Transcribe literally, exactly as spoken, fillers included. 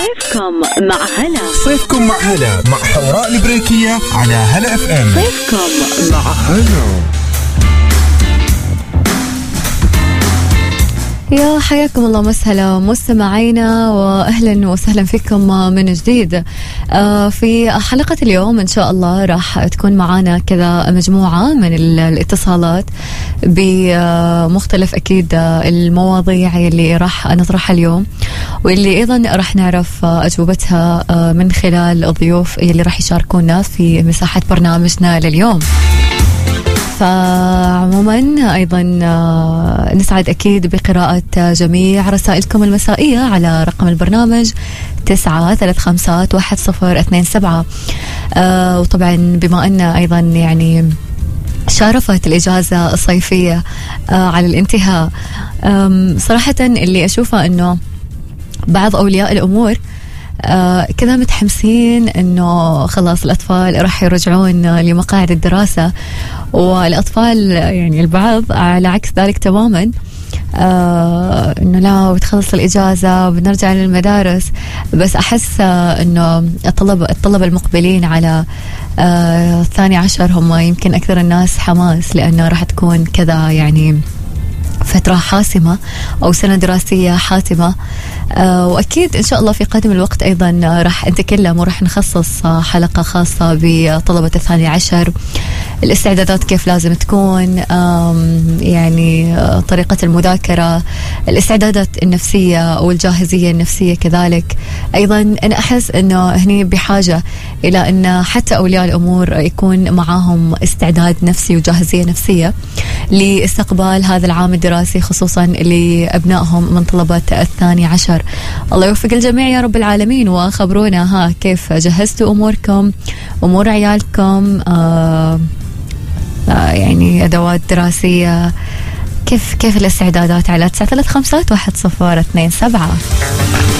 صيفكم مع هلا. صيفكم مع هلا مع حوراء البريكية على هلا اف ام. صيفكم مع هلا. يا حياكم الله مسهلا مستمعينا واهلا وسهلا فيكم من جديد. في حلقة اليوم ان شاء الله راح تكون معانا كذا مجموعة من الاتصالات بمختلف اكيد المواضيع اللي راح نطرحها اليوم، واللي ايضا راح نعرف اجوبتها من خلال الضيوف اللي راح يشاركونا في مساحة برنامجنا لليوم. فعموما أيضا نسعد أكيد بقراءة جميع رسائلكم المسائية على رقم البرنامج تسعة ثلاث خمسات واحد صفر اثنين سبعة. وطبعا بما أن أيضا يعني شارفت الإجازة الصيفية على الانتهاء، صراحة اللي أشوفه أنه بعض أولياء الأمور آه كذا متحمسين انه خلاص الاطفال راح يرجعون لمقاعد الدراسة، والاطفال يعني البعض على عكس ذلك تماما، آه انه لا بتخلص الاجازة وبنرجع للمدارس. بس احس آه انه الطلبة الطلبة المقبلين على آه الثاني عشر هم يمكن اكثر الناس حماس، لانه راح تكون كذا يعني فترة حاسمة أو سنة دراسية حاسمة. أه وأكيد إن شاء الله في قادم الوقت أيضا راح نتكلم وراح نخصص حلقة خاصة بطلبة الثاني عشر، الاستعدادات كيف لازم تكون، يعني طريقة المذاكرة، الاستعدادات النفسية والجاهزية النفسية كذلك. أيضا أنا أحس أنه هني بحاجة إلى أن حتى أولياء الأمور يكون معاهم استعداد نفسي وجاهزية نفسية لاستقبال هذا العام الدراسي، خصوصا لأبنائهم من طلبة الثاني عشر. الله يوفق الجميع يا رب العالمين. وخبرونا ها كيف جهزتوا أموركم، أمور عيالكم، آه آه يعني أدوات دراسية، كيف كيف الاستعدادات على تسعة ثلاث خمسات واحد صفر اثنين سبعة.